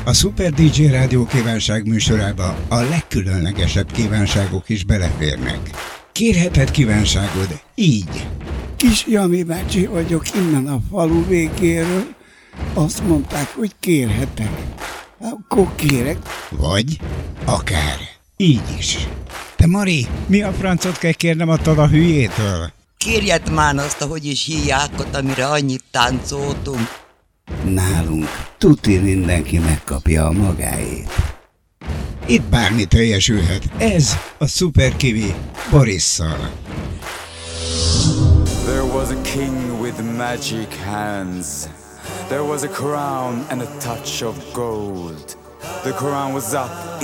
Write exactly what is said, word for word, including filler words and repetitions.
A Super dé dzsé Rádió kívánság műsorába a legkülönlegesebb kívánságok is beleférnek. Kérheted kívánságod így. Kis Jami bácsi vagyok innen a falu végéről. Azt mondták, hogy kérhetek. Akkor kérek. Vagy akár így is. Te Mari, mi a francot kell kérnem attól a hülyétől? Kérjed már azt, ahogy is hívják ott, amire annyit táncoltunk. Nálunk tuti mindenki megkapja a magáét. Itt bármi teljesülhet. Ez a Super Kiwi Borisszal. There was a king with magic hands. There was a crown and a touch of gold. The crown was up